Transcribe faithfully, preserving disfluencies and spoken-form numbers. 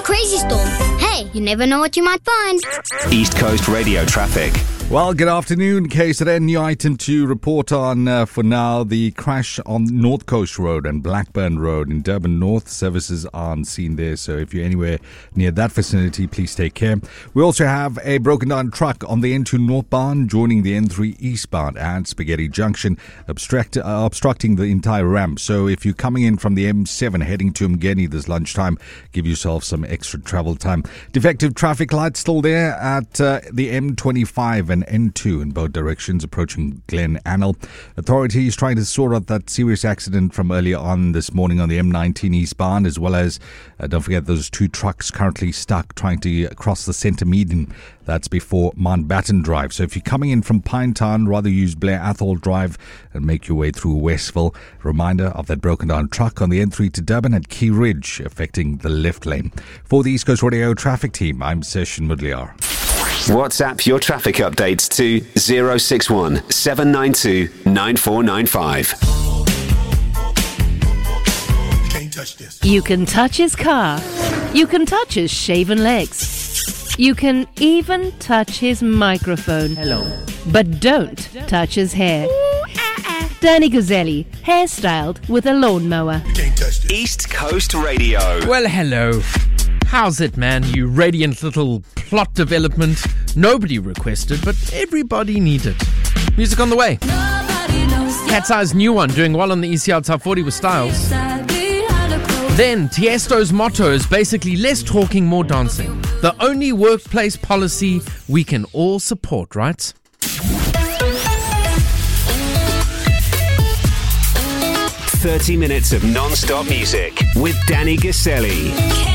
crazy storm. Hey, you never know what you might find. East Coast Radio Traffic. Well, good afternoon. K Z N, new item to report on uh, for now. The crash on North Coast Road and Blackburn Road in Durban North. Services aren't seen there, so if you're anywhere near that vicinity, please take care. We also have a broken down truck on the N two northbound joining the N three eastbound at Spaghetti Junction, obstruct, uh, obstructing the entire ramp. So if you're coming in from the M seven heading to Mgeni this lunchtime, give yourself some extra travel time. Defective traffic lights still there at uh, the M twenty-five and N two in both directions approaching Glen Anil. Authorities trying to sort out that serious accident from earlier on this morning on the M nineteen eastbound, as well as, uh, don't forget, those two trucks currently stuck trying to cross the centre median. That's before Mountbatten Drive. So if you're coming in from Pinetown, rather use Blair Athol Drive and make your way through Westville. Reminder of that broken down truck on the N three to Durban at Key Ridge, affecting the left lane. For the East Coast Radio Traffic Team, I'm Session Mudliar. WhatsApp your traffic updates to zero six one seven nine two nine four nine five. You can touch his car. You can touch his shaven legs. You can even touch his microphone. Hello. But don't touch his hair. Danny Gazzelli, hairstyled with a lawnmower. East Coast Radio. Well, hello. How's it, man? You radiant little plot development. Nobody requested, but everybody needed. Music on the way. Cat's Eye's new one, doing well on the E C R Top forty with Styles. Then, Tiesto's motto is basically less talking, more dancing. The only workplace policy we can all support, right? thirty minutes of non-stop music with Danny Gazzelli.